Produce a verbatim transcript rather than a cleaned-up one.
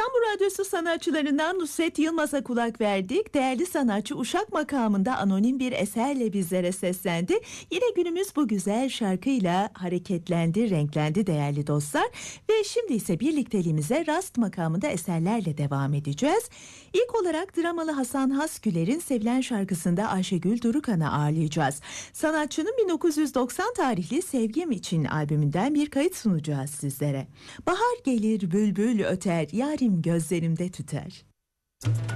İstanbul Radyosu sanatçılarından Nusret Yılmaz'a kulak verdik. Değerli sanatçı Uşak makamında anonim bir eserle bizlere seslendi. Yine günümüz bu güzel şarkıyla hareketlendi, renklendi değerli dostlar. Ve şimdi ise birlikteliğimize Rast makamında eserlerle devam edeceğiz. İlk olarak dramalı Hasan Hasgüler'in sevilen şarkısında Ayşegül Durukan'ı ağırlayacağız. Sanatçının bin dokuz yüz doksan tarihli Sevgim İçin albümünden bir kayıt sunacağız sizlere. Bahar gelir bülbül öter, yarim gözlerimde tüter.